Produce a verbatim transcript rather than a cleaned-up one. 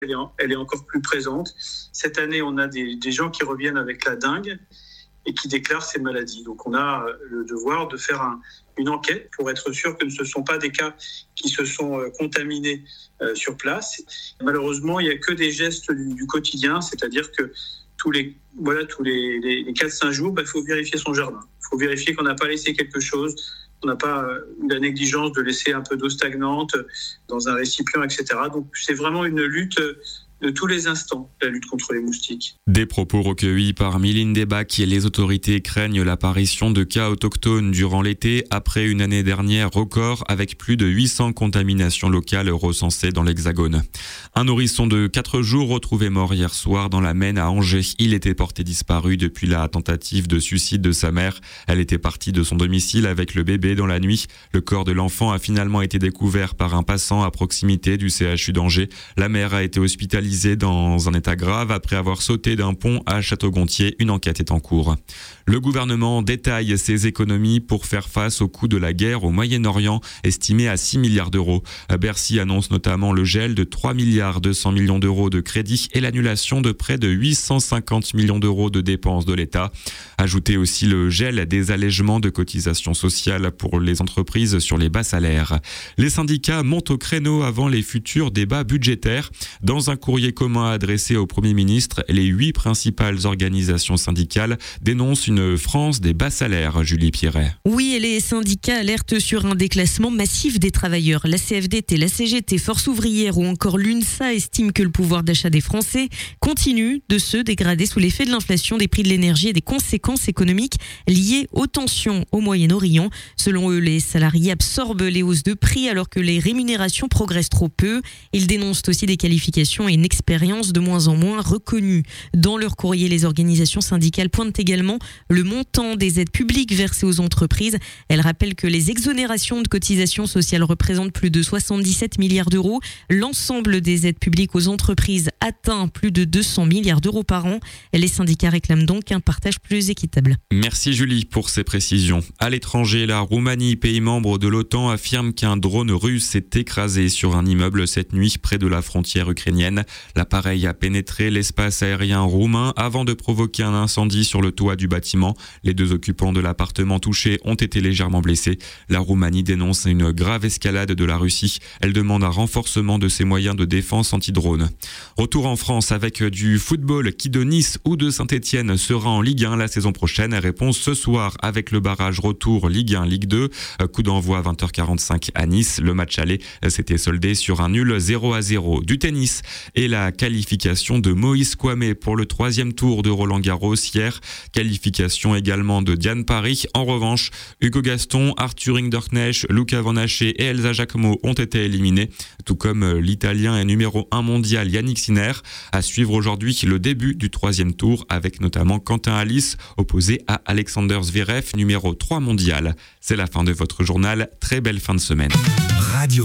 elle est, en, elle est encore plus présente. Cette année, on a des, des gens qui reviennent avec la dengue et qui déclarent ces maladies. Donc on a le devoir de faire un, une enquête pour être sûr que ce ne sont pas des cas qui se sont contaminés euh, sur place. Malheureusement, il n'y a que des gestes du, du quotidien, c'est-à-dire que tous les, voilà, tous les, les, les quatre cinq jours, bah, il faut vérifier son jardin. Il faut vérifier qu'on n'a pas laissé quelque chose, qu'on n'a pas eu la négligence de laisser un peu d'eau stagnante dans un récipient, et cetera. Donc c'est vraiment une lutte de tous les instants, la lutte contre les moustiques. Des propos recueillis par Mylène Debac. Les autorités craignent l'apparition de cas autochtones durant l'été après une année dernière record avec plus de huit cents contaminations locales recensées dans l'Hexagone. Un nourrisson de quatre jours retrouvé mort hier soir dans la Maine à Angers. Il était porté disparu depuis la tentative de suicide de sa mère. Elle était partie de son domicile avec le bébé dans la nuit. Le corps de l'enfant a finalement été découvert par un passant à proximité du C H U d'Angers. La mère a été hospitalisée dans un état grave après avoir sauté d'un pont à Château-Gontier. Une enquête est en cours. Le gouvernement détaille ses économies pour faire face au coût de la guerre au Moyen-Orient, estimé à six milliards d'euros. Bercy annonce notamment le gel de trois milliards deux cents millions d'euros de crédits et l'annulation de près de huit cent cinquante millions d'euros de dépenses de l'État. Ajoutez aussi le gel des allègements de cotisations sociales pour les entreprises sur les bas salaires. Les syndicats montent au créneau avant les futurs débats budgétaires. Dans un courrier commun adressé au Premier ministre, les huit principales organisations syndicales dénoncent une France des bas salaires, Julie Pierret. Oui, et les syndicats alertent sur un déclassement massif des travailleurs. La C F D T, la C G T, Force ouvrière ou encore l'UNSA estiment que le pouvoir d'achat des Français continue de se dégrader sous l'effet de l'inflation, des prix de l'énergie et des conséquences économiques liées aux tensions au Moyen-Orient. Selon eux, les salariés absorbent les hausses de prix alors que les rémunérations progressent trop peu. Ils dénoncent aussi des qualifications et une expérience de moins en moins reconnue. Dans leur courrier, les organisations syndicales pointent également le montant des aides publiques versées aux entreprises. Elles rappellent que les exonérations de cotisations sociales représentent plus de soixante-dix-sept milliards d'euros. L'ensemble des aides publiques aux entreprises atteint plus de deux cents milliards d'euros par an. Les syndicats réclament donc un partage plus équitable. Merci Julie pour ces précisions. À l'étranger, la Roumanie, pays membre de l'OTAN, affirme qu'un drone russe s'est écrasé sur un immeuble cette nuit près de la frontière ukrainienne. L'appareil a pénétré l'espace aérien roumain avant de provoquer un incendie sur le toit du bâtiment. Les deux occupants de l'appartement touché ont été légèrement blessés. La Roumanie dénonce une grave escalade de la Russie. Elle demande un renforcement de ses moyens de défense anti-drone. Retour en France avec du football. Qui de Nice ou de Saint-Etienne sera en Ligue un la saison prochaine? Réponse ce soir avec le barrage retour Ligue un Ligue deux. Coup d'envoi à vingt heures quarante-cinq à Nice. Le match aller s'était soldé sur un nul zéro à zéro. Du tennis et la qualification de Moïse Kouamé pour le troisième tour de Roland-Garros hier. Qualification également de Diane Paris. En revanche, Hugo Gaston, Arthur Hinderknecht, Luca Van Hache et Elsa Jacquemot ont été éliminés, tout comme l'Italien et numéro un mondial Yannick Sinner. À suivre aujourd'hui le début du troisième tour avec notamment Quentin Halys opposé à Alexander Zverev, numéro trois mondial. C'est la fin de votre journal. Très belle fin de semaine. Radio.